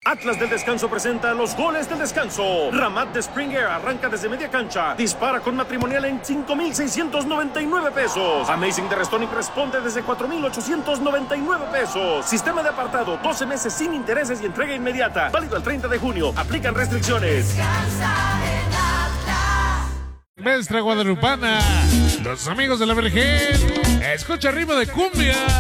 Atlas del Descanso presenta los goles del descanso. Ramat de Spring Air arranca desde media cancha. Dispara con matrimonial en 5,699 pesos. Amazing de Restonic responde desde 4,899 pesos. Sistema de apartado, 12 meses sin intereses y entrega inmediata. Válido el 30 de junio. Aplican restricciones. Nuestra guadalupana, los amigos de la Virgen, escucha ritmo de cumbia.